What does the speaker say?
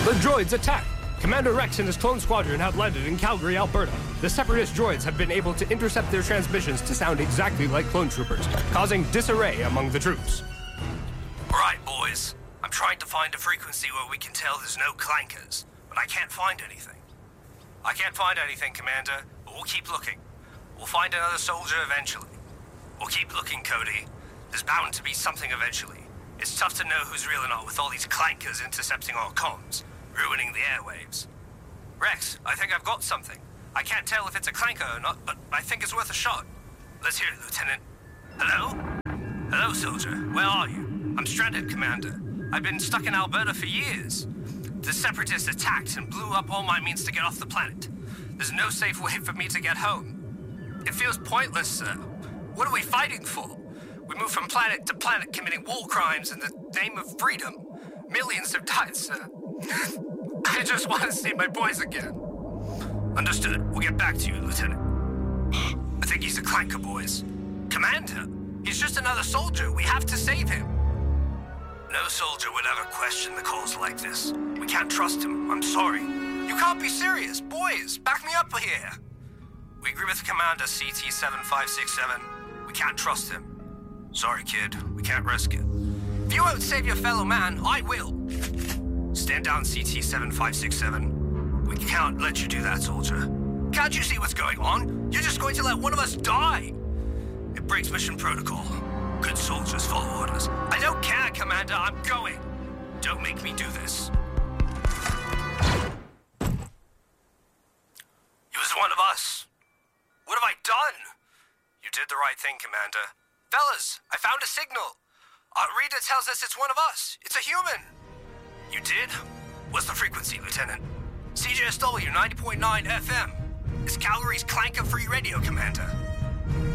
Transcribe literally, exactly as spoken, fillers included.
The droids attack! Commander Rex and his clone squadron have landed in Calgary, Alberta. The Separatist droids have been able to intercept their transmissions to sound exactly like clone troopers, causing disarray among the troops. Alright, boys. I'm trying to find a frequency where we can tell there's no clankers, but I can't find anything. I can't find anything, Commander, but we'll keep looking. We'll find another soldier eventually. We'll keep looking, Cody. There's bound to be something eventually. It's tough to know who's real or not with all these clankers intercepting our comms, ruining the airwaves. Rex, I think I've got something. I can't tell if it's a clanker or not, but I think it's worth a shot. Let's hear it, Lieutenant. Hello? Hello, soldier. Where are you? I'm stranded, Commander. I've been stuck in Alberta for years. The Separatists attacked and blew up all my means to get off the planet. There's no safe way for me to get home. It feels pointless, sir. What are we fighting for? We move from planet to planet committing war crimes in the name of freedom. Millions have died, sir. I just want to see my boys again. Understood. We'll get back to you, Lieutenant. I think he's a clanker, boys. Commander? He's just another soldier. We have to save him. No soldier would ever question the calls like this. We can't trust him. I'm sorry. You can't be serious. Boys, back me up here. We agree with Commander C T seven five six seven. We can't trust him. Sorry, kid. We can't risk it. If you won't save your fellow man, I will. Stand down, C T seven five six seven. We can't let you do that, soldier. Can't you see what's going on? You're just going to let one of us die. It breaks mission protocol. Good soldiers follow orders. I don't care, Commander. I'm going. Don't make me do this. He was one of us. What have I done? You did the right thing, Commander. Fellas, I found a signal. Our reader tells us it's one of us. It's a human. You did? What's the frequency, Lieutenant? C J S W ninety point nine F M. It's Calgary's Clanker Free Radio, Commander.